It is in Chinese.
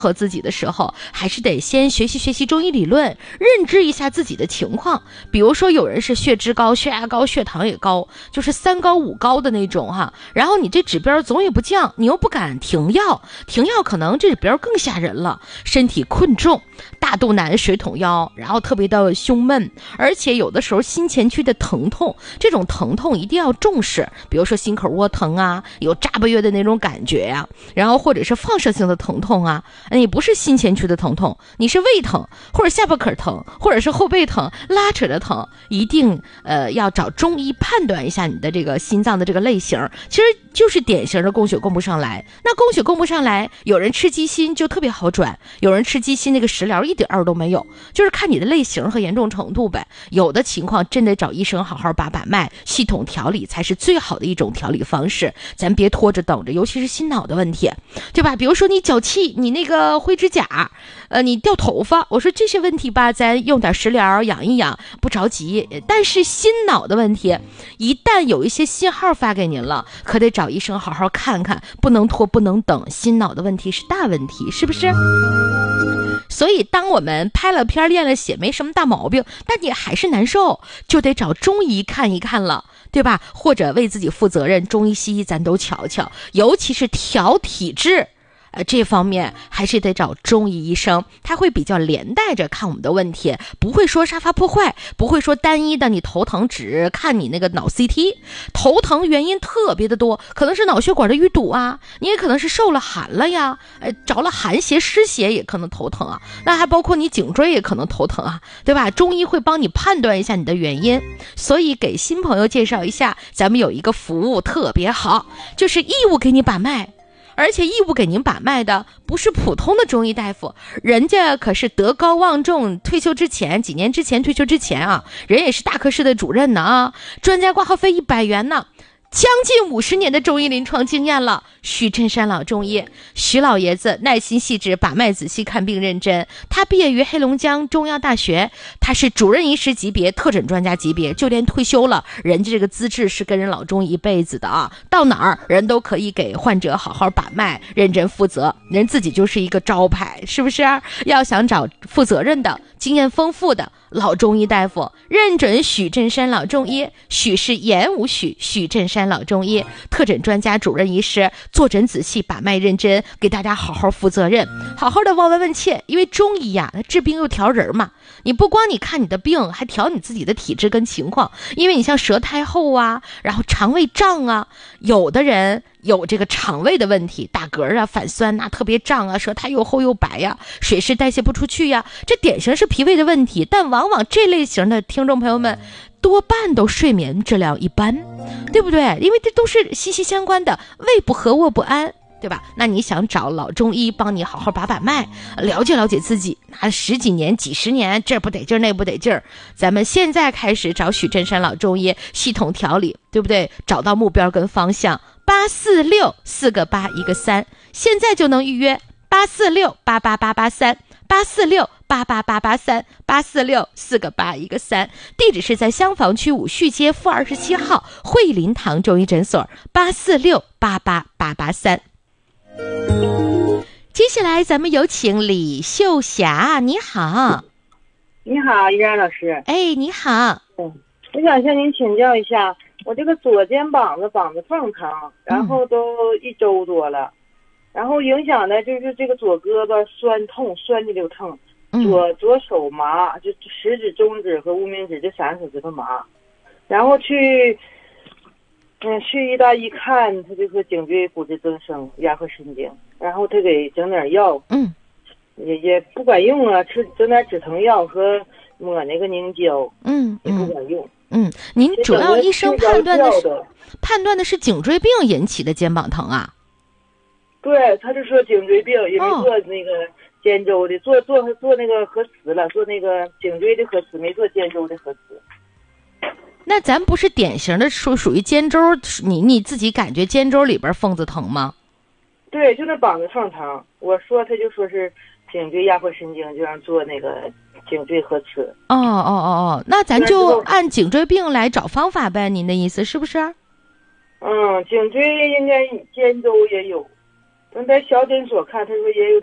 和自己的时候，还是得先学习中医理论，认知一下自己的情况。比如说有人是血脂高、血压高、血糖也高，就是3高5高的那种哈。然后你这指标总也不降，你又不敢停药，停药可能这指标更吓人了，身体困重，大肚腩、水桶腰，然后特别的胸闷，而且有的时候心前区的疼痛，这种疼痛一定要重视，比如说心口窝疼啊，有扎巴月的那种感觉呀，然后或者是放射性的疼痛啊。你不是心前区的疼痛，你是胃疼或者下巴壳疼或者是后背疼拉扯的疼，一定要找中医判断一下你的这个心脏的这个类型，其实就是典型的供血供不上来。那供血供不上来，有人吃鸡心就特别好转，有人吃鸡心那个食疗一点儿都没有，就是看你的类型和严重程度呗。有的情况真得找医生好好把脉，系统调理才是最好的一种调理方式，咱别拖着等着，尤其是心脑的问题，对吧？比如说你脚气，你那个灰指甲，你掉头发，我说这些问题吧，咱用点食疗养一养，不着急。但是心脑的问题，一旦有一些信号发给您了，可得找医生好好看看，不能拖，不能等。心脑的问题是大问题，是不是？所以当我们拍了片练了血，没什么大毛病，但你还是难受，就得找中医看一看了，对吧？或者为自己负责任，中医西医咱都瞧瞧，尤其是调体质这方面还是得找中医医生，他会比较连带着看我们的问题，不会说沙发破坏，不会说单一的你头疼只看你那个脑 CT， 头疼原因特别的多，可能是脑血管的淤堵啊，你也可能是受了寒了呀，着了寒邪湿邪也可能头疼啊，那还包括你颈椎也可能头疼啊，对吧？中医会帮你判断一下你的原因。所以给新朋友介绍一下，咱们有一个服务特别好，就是义务给你把脉，而且义务给您把脉的不是普通的中医大夫，人家可是德高望重，退休之前几年之前退休之前啊，人也是大科室的主任呢啊，专家挂号费100元呢，将近50年的中医临床经验了。许振山老中医，许老爷子耐心细致，把脉仔细，看病认真。他毕业于黑龙江中药大学，他是主任医师级别，特诊专家级别，就连退休了，人家这个资质是跟人老中医一辈子的啊。到哪儿人都可以给患者好好把脉，认真负责，人自己就是一个招牌，是不是？要想找负责任的、经验丰富的老中医大夫，认准许振山老中医，许是言无许，许振山老中医，特诊专家，主任医师，坐诊仔细，把脉认真，给大家好好负责任，好好的望闻问切。因为中医呀，它治病又调人嘛，你不光你看你的病，还调你自己的体质跟情况。因为你像舌苔厚啊，然后肠胃胀啊，有的人有这个肠胃的问题，打嗝啊、反酸啊、特别胀啊、舌苔又厚又白呀、水湿代谢不出去呀，这典型是脾胃的问题。但往往这类型的听众朋友们多半都睡眠质量一般，对不对？因为这都是息息相关的，胃不和卧不安，对吧？那你想找老中医帮你好好把脉，了解了解自己，那10几年几十年这不得劲儿那不得劲儿，咱们现在开始找许振山老中医系统调理，对不对？找到目标跟方向，846 4个8 1个3，现在就能预约846 88883 846 88883 846 4个8 1个3，地址是在襄坊区五旭街负27号惠林堂中医诊所，846 88883。接下来咱们有请李秀霞，你好。 你好，依然老师。 哎，你好。 我想向您请教一下，我这个左肩膀子缝疼，然后都1周多了，然后影响的就是这个左胳膊酸痛，酸的就疼，左手麻，就食指、中指和无名指这3个手指头麻，然后去医大一看，他就说颈椎骨质增生，压迫神经，然后他给整点药，也不管用啊，整点止疼药和抹那个凝胶，也不管用。 您主要医生判断的是颈椎病引起的肩膀疼啊？ 对，他就说颈椎病，也没做那个肩周的，做那个核磁了，做那个颈椎的核磁，没做肩周的核磁。 那咱不是典型的属于肩周，你自己感觉肩周里边缝子疼吗？ 对，就那膀子缝疼。我说他就说是颈椎压迫神经，就让做那个颈椎核磁。 那咱就按颈椎病来找方法呗，您的意思是不是？ 颈椎应该肩周也有，等在小诊所看，他说也有